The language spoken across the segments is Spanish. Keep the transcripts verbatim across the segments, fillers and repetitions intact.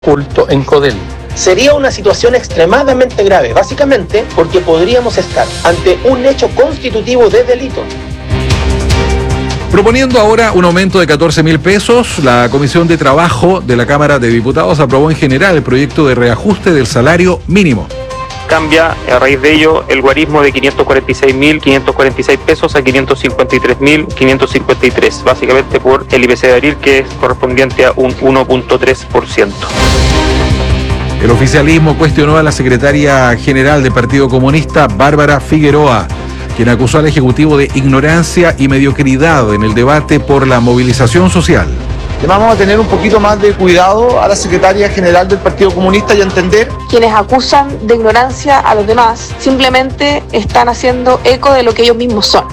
oculto en Codel. Sería una situación extremadamente grave, básicamente porque podríamos estar ante un hecho constitutivo de delito. Proponiendo ahora un aumento de catorce mil pesos, la Comisión de Trabajo de la Cámara de Diputados aprobó en general el proyecto de reajuste del salario mínimo. Cambia a raíz de ello el guarismo de quinientos cuarenta y seis mil quinientos cuarenta y seis pesos a quinientos cincuenta y tres mil quinientos cincuenta y tres, básicamente por el I P C de abril, que es correspondiente a un uno punto tres por ciento. El oficialismo cuestionó a la secretaria general del Partido Comunista, Bárbara Figueroa, quien acusó al Ejecutivo de ignorancia y mediocridad en el debate por la movilización social. Vamos a tener un poquito más de cuidado a la secretaria general del Partido Comunista y a entender. Quienes acusan de ignorancia a los demás simplemente están haciendo eco de lo que ellos mismos son.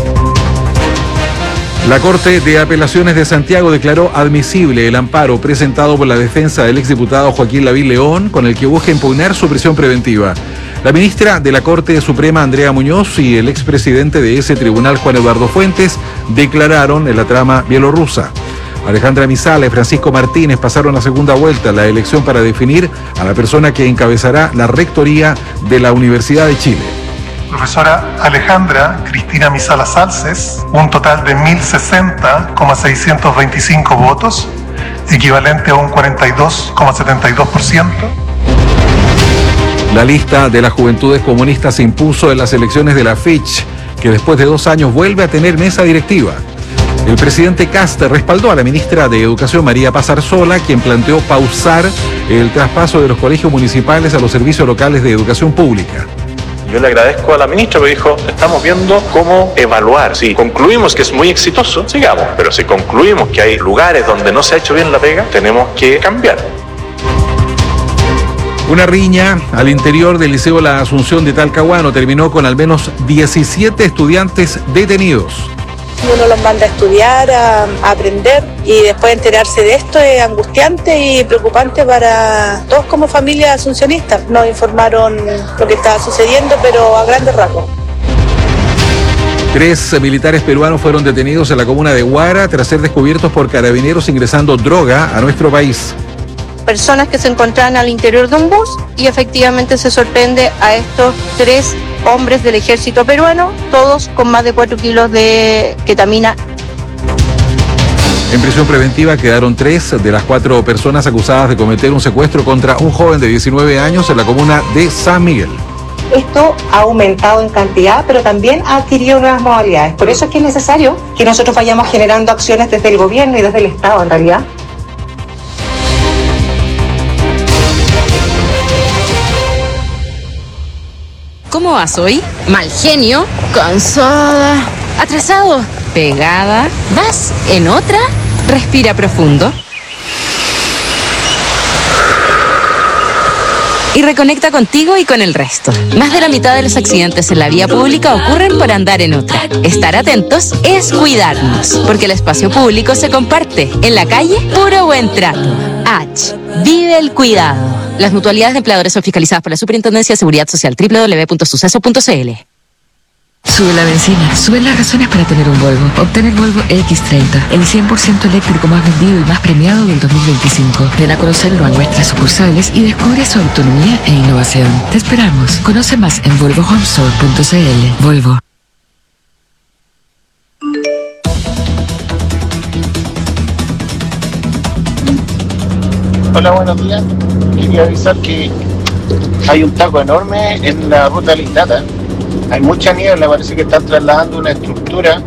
La Corte de Apelaciones de Santiago declaró admisible el amparo presentado por la defensa del exdiputado Joaquín Lavín León, con el que busca impugnar su prisión preventiva. La ministra de la Corte Suprema, Andrea Muñoz, y el expresidente de ese tribunal, Juan Eduardo Fuentes, declararon en la trama bielorrusa. Alejandra Misala y Francisco Martínez pasaron a segunda vuelta la elección para definir a la persona que encabezará la rectoría de la Universidad de Chile. Profesora Alejandra Cristina Misala Salces, un total de mil sesenta coma seiscientos veinticinco votos, equivalente a un cuarenta y dos coma setenta y dos por ciento. La lista de las Juventudes Comunistas se impuso en las elecciones de la F I C H, que después de dos años vuelve a tener mesa directiva. El presidente Kast respaldó a la ministra de Educación, María Paz Arzola, quien planteó pausar el traspaso de los colegios municipales a los servicios locales de educación pública. Yo le agradezco a la ministra, me dijo, estamos viendo cómo evaluar. Si concluimos que es muy exitoso, sigamos. Pero si concluimos que hay lugares donde no se ha hecho bien la pega, tenemos que cambiar. Una riña al interior del Liceo La Asunción de Talcahuano terminó con al menos diecisiete estudiantes detenidos. Uno los manda a estudiar, a, a aprender, y después enterarse de esto es angustiante y preocupante para todos como familia asuncionista. Nos informaron lo que estaba sucediendo, pero a grandes rasgos. Tres militares peruanos fueron detenidos en la comuna de Huara tras ser descubiertos por carabineros ingresando droga a nuestro país. Personas que se encontraban al interior de un bus, y efectivamente se sorprende a estos tres hombres del ejército peruano, todos con más de cuatro kilos de ketamina. En prisión preventiva quedaron tres de las cuatro personas acusadas de cometer un secuestro contra un joven de diecinueve años en la comuna de San Miguel. Esto ha aumentado en cantidad, pero también ha adquirido nuevas modalidades. Por eso es que es necesario que nosotros vayamos generando acciones desde el gobierno y desde el Estado, en realidad. ¿Cómo vas hoy? Mal genio, cansada, atrasado, pegada. ¿Vas en otra? Respira profundo. Y reconecta contigo y con el resto. Más de la mitad de los accidentes en la vía pública ocurren por andar en otra. Estar atentos es cuidarnos, porque el espacio público se comparte. En la calle, puro buen trato. H. Vive el cuidado. Las mutualidades de empleadores son fiscalizadas por la Superintendencia de Seguridad Social, doble u doble u doble u punto suceso punto c l. Sube la benzina, suben las razones para tener un Volvo. Obtén el Volvo equis treinta, el cien por ciento eléctrico más vendido y más premiado del dos mil veinticinco. Ven a conocerlo a nuestras sucursales y descubre su autonomía e innovación. Te esperamos. Conoce más en volvo home store punto c l. Volvo. Hola, buenos días. Quería avisar que hay un taco enorme en la ruta de Lindata. Hay mucha niebla, parece que están trasladando una estructura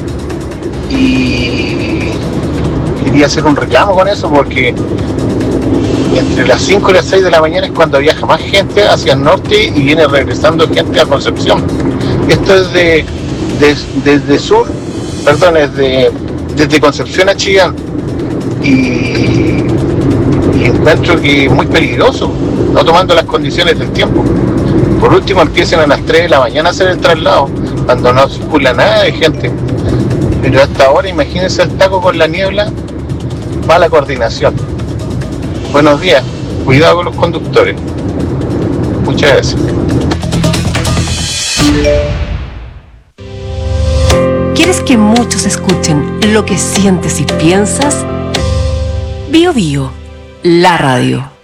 y quería hacer un reclamo con eso porque entre las cinco y las seis de la mañana es cuando viaja más gente hacia el norte y viene regresando gente a Concepción. Esto es de, de desde sur, perdón, es de, desde Concepción a Chillán y, y encuentro que es muy peligroso, no tomando las condiciones del tiempo. Por último, empiecen a las tres de la mañana a hacer el traslado, cuando no circula nada de gente. Pero hasta ahora, imagínense el taco con la niebla, va la coordinación. Buenos días, cuidado con los conductores. Muchas gracias. ¿Quieres que muchos escuchen lo que sientes y piensas? Bio Bio, la radio.